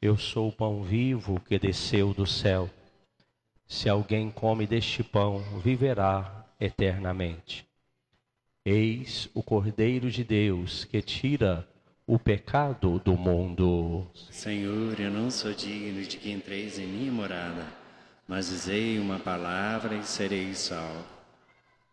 Eu sou o pão vivo que desceu do céu. Se alguém come deste pão, viverá eternamente. Eis o Cordeiro de Deus que tira o pecado do mundo. Senhor, eu não sou digno de que entreis em minha morada, mas dizei uma palavra e serei salvo.